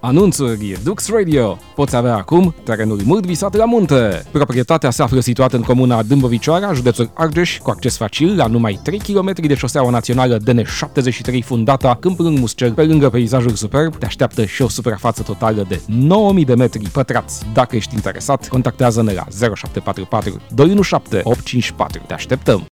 Anunțuri Dux Radio. Poți avea acum terenul mult visat la munte. Proprietatea se află situată în comuna Dâmbovicioara, județul Argeș, cu acces facil la numai 3 km de șoseaua națională DN73 Fundata, Câmp Lung Muscel. Pe lângă peisajul superb, te așteaptă și o suprafață totală de 9000 de metri pătrați. Dacă ești interesat, contactează-ne la 0744 217 854. Te așteptăm!